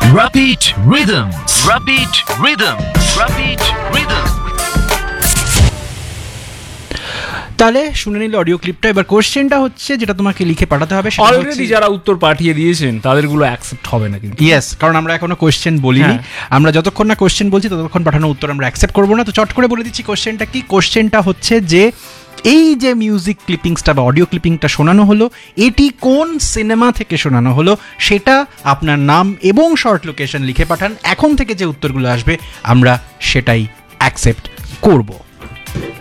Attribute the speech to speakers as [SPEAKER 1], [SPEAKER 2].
[SPEAKER 1] Rapid Rhythms. Rapid Rhythms. Rapid Rhythms.
[SPEAKER 2] তাহলে শুনে নিলে অডিও ক্লিপটা। এবার কোশ্চেনটা হচ্ছে যেটা তোমাকে লিখে পাঠাতে হবে।
[SPEAKER 3] অলরেডি যারা উত্তর পাঠিয়ে দিয়েছেন তাদেরগুলো অ্যাকসেপ্ট হবে না কিন্তু।
[SPEAKER 2] ইয়েস, কারণ আমরা এখনো কোশ্চেন বলিনি। আমরা যতক্ষণ না কোশ্চেন বলছি ততক্ষণ পাঠানো উত্তর আমরা অ্যাকসেপ্ট করবো না। তো চট করে বলে দিচ্ছি কোশ্চেনটা কি। কোশ্চেনটা হচ্ছে যে এই যে মিউজিক ক্লিপিংসটা বা অডিও ক্লিপিংটা শোনানো হলো, এটি কোন সিনেমা থেকে শোনানো হলো সেটা আপনার নাম এবং শর্ট লোকেশন লিখে পাঠান। এখন থেকে যে উত্তরগুলো আসবে আমরা সেটাই অ্যাকসেপ্ট করব।